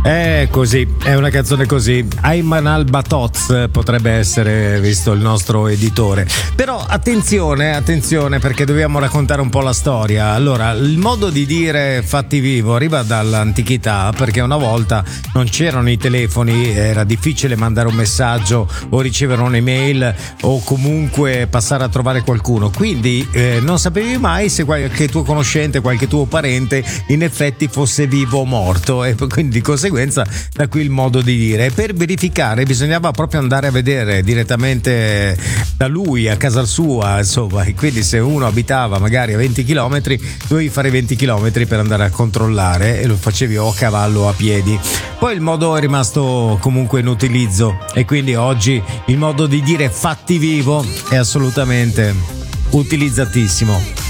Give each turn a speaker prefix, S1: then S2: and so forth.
S1: È così, è una canzone così. Ayman al-Batoz potrebbe essere, visto il nostro editore. Però attenzione, perché dobbiamo raccontare un po' la storia. Allora, il modo di dire fatti vivo arriva dall'antichità, perché una volta non c'erano i telefoni, era difficile mandare un messaggio o ricevere un'email o comunque passare a trovare qualcuno. Quindi non sapevi mai se qualche tuo conoscente, qualche tuo parente in effetti fosse vivo o morto, e quindi di conseguenza da qui il modo di dire. Per verificare bisognava proprio andare a vedere direttamente da lui a casa sua, insomma, e quindi se uno abitava magari a 20 km dovevi fare 20 km per andare a controllare, e lo facevi o a cavallo o a piedi. Poi il modo è rimasto comunque in utilizzo, e quindi oggi il modo di dire fatti vivo è assolutamente utilizzatissimo.